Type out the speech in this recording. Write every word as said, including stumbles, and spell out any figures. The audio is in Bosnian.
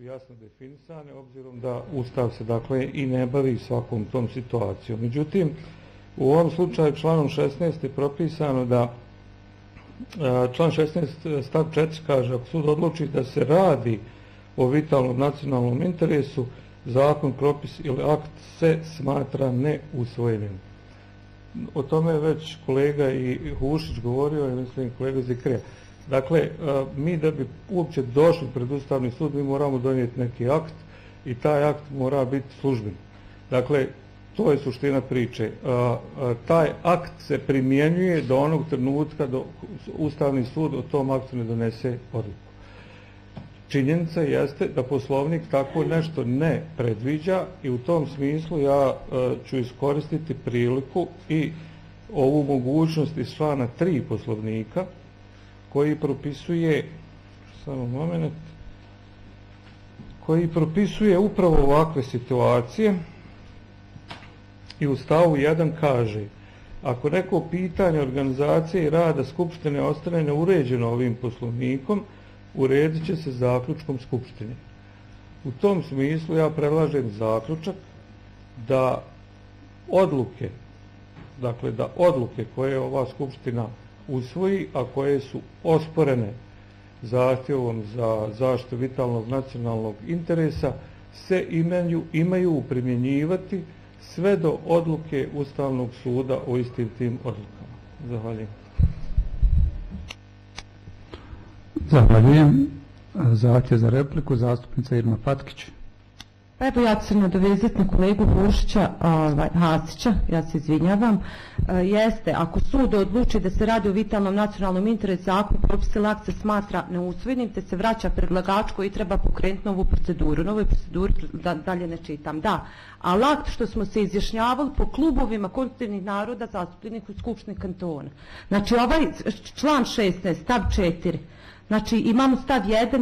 jasno definisane, obzirom da Ustav se dakle i ne bavi svakom tom situacijom. Međutim, u ovom slučaju članom šesnaest je propisano da član šesnaest stav četiri kaže: ako sud odluči da se radi o vitalnom nacionalnom interesu, zakon, propis ili akt se smatra neusvojenim. O tome je već kolega i Hušić govorio, i mislim kolega Zikrija. Dakle, mi da bi uopće došli pred Ustavni sud, mi moramo donijeti neki akt i taj akt mora biti služben. Dakle, to je suština priče. Taj akt se primjenjuje do onog trenutka do Ustavni sud o tom aktu ne donese odluku. Činjenica jeste da Poslovnik tako nešto ne predviđa i u tom smislu ja ću iskoristiti priliku i ovu mogućnost iz člana tri Poslovnika koji propisuje samo moment koji propisuje upravo ovakve situacije i u stavu jedan kaže: ako neko pitanje organizacije i rada Skupštine ostane neuređeno ovim Poslovnikom, uredit će se zaključkom Skupštine. U tom smislu ja predlažem zaključak da odluke, dakle da odluke koje ova Skupština usvoji, a koje su osporene zahtjevom za zaštitu vitalnog nacionalnog interesa, se imaju, imaju primjenjivati sve do odluke Ustavnog suda o istim tim odlukama. Zahvaljujem. Zahvaljujem. Zahtjev za repliku, zastupnica Irma Patkić. Pa evo, ja ću se nadovezati na kolegu Hušića, ovaj, Hasića, ja se izvinjavam. E, jeste, ako sud odluči da se radi o vitalnom nacionalnom interesu, zakon, propis ili akt se smatra neusvojenim, te se vraća predlagač koji treba pokrenuti novu proceduru. Novoj proceduri da, dalje ne čitam. Da, ali akt što smo se izjašnjavali po klubovima konstitutivnih naroda zastupljenih u Skupštini kantona. Znači, ovaj član šesnaest, stav četiri, znači imamo stav jedan